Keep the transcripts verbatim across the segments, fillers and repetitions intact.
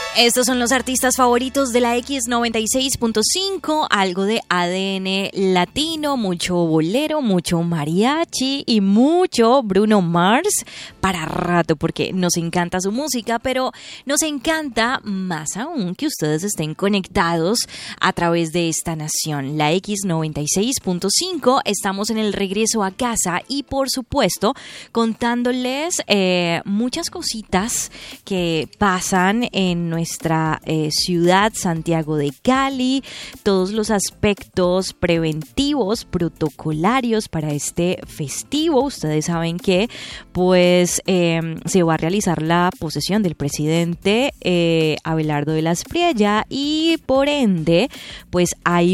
Estos son los artistas favoritos de la X noventa y seis punto cinco, algo de A D N latino, mucho bolero, mucho mariachi y mucho Bruno Mars para rato, porque nos encanta su música, pero nos encanta más aún que ustedes estén conectados a través de esta nación, la X noventa y seis punto cinco. Estamos en el regreso a casa y por supuesto contándoles eh, muchas cositas que pasan en nuestra nuestra eh, ciudad, Santiago de Cali, todos los aspectos preventivos, protocolarios para este festivo. Ustedes saben que pues eh, se va a realizar la posesión del presidente eh, Abelardo de la Espriella y por ende pues hay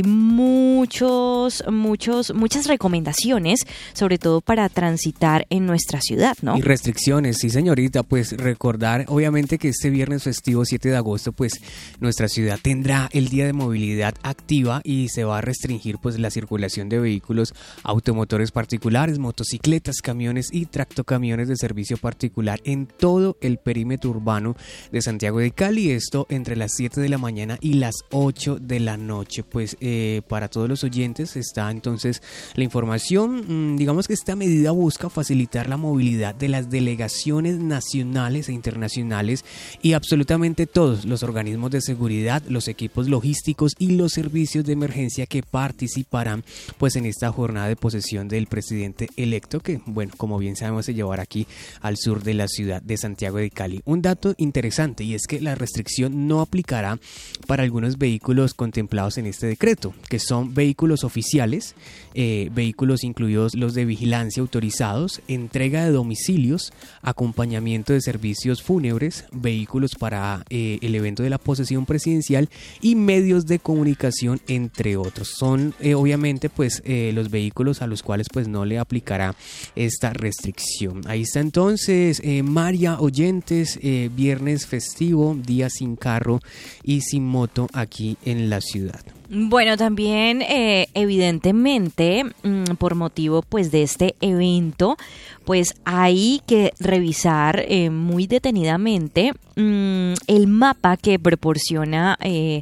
muchos, muchos, muchas recomendaciones, sobre todo para transitar en nuestra ciudad, ¿no? Y restricciones, sí señorita, pues recordar obviamente que este viernes festivo siete de agosto pues nuestra ciudad tendrá el día de movilidad activa y se va a restringir pues la circulación de vehículos automotores particulares, motocicletas, camiones y tractocamiones de servicio particular en todo el perímetro urbano de Santiago de Cali, esto entre las siete de la mañana y las ocho de la noche. Pues eh, para todos los oyentes está entonces la información. Digamos que esta medida busca facilitar la movilidad de las delegaciones nacionales e internacionales y absolutamente todos los organismos de seguridad, los equipos logísticos y los servicios de emergencia que participarán pues en esta jornada de posesión del presidente electo que, bueno, como bien sabemos se llevará aquí al sur de la ciudad de Santiago de Cali. Un dato interesante y es que la restricción no aplicará para algunos vehículos contemplados en este decreto, que son vehículos oficiales, eh, vehículos incluidos los de vigilancia autorizados, entrega de domicilios, acompañamiento de servicios fúnebres, vehículos para eh, el evento de la posesión presidencial y medios de comunicación, entre otros. Son eh, obviamente pues eh, los vehículos a los cuales pues no le aplicará esta restricción. Ahí está entonces eh, María, oyentes, eh, viernes festivo, día sin carro y sin moto aquí en la ciudad. Bueno, también eh, evidentemente mmm, por motivo pues de este evento pues hay que revisar eh, muy detenidamente mmm, el mapa que proporciona eh,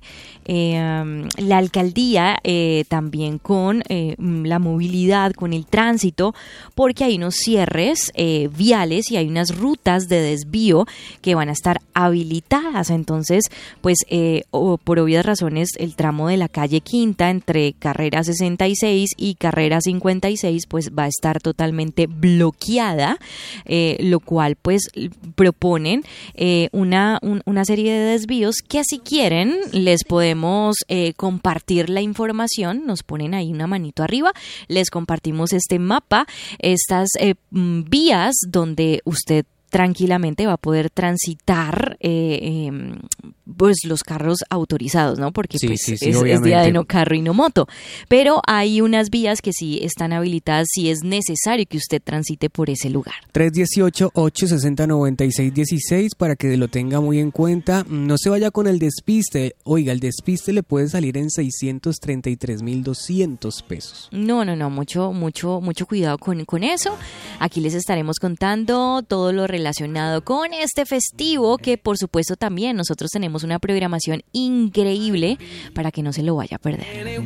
eh, la alcaldía eh, también con eh, la movilidad, con el tránsito, porque hay unos cierres eh, viales y hay unas rutas de desvío que van a estar habilitadas. Entonces pues eh, o por obvias razones el tramo de la calle Quinta entre carrera sesenta y seis y carrera cincuenta y seis pues va a estar totalmente bloqueada, eh, lo cual pues proponen eh, una, un, una serie de desvíos que si quieren les podemos eh, compartir la información, nos ponen ahí una manito arriba, les compartimos este mapa, estas eh, vías donde usted tranquilamente va a poder transitar eh, eh, pues los carros autorizados, ¿no? Porque sí, pues sí, sí, es, es día de no carro y no moto. Pero hay unas vías que sí están habilitadas si es necesario que usted transite por ese lugar. tres uno ocho, ocho seis cero, nueve seis uno seis para que lo tenga muy en cuenta. No se vaya con el despiste. Oiga, el despiste le puede salir en seiscientos treinta y tres mil doscientos pesos. No, no, no, mucho, mucho, mucho cuidado con, con eso. Aquí les estaremos contando todo lo relacionado con este festivo que por supuesto también nosotros tenemos una programación increíble para que no se lo vaya a perder.